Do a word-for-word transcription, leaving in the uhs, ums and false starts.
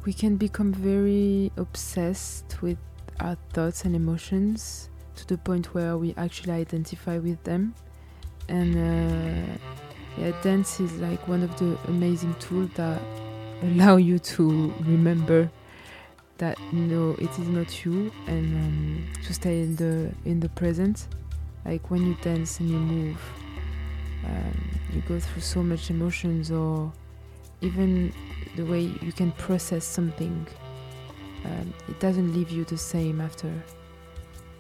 we can become very obsessed with our thoughts and emotions to the point where we actually identify with them. And uh, yeah, dance is like one of the amazing tools that allow you to remember that no, it is not you, and um, to stay in the in the present. Like when you dance and you move, um, you go through so much emotions, or even the way you can process something. Um, it doesn't leave you the same after.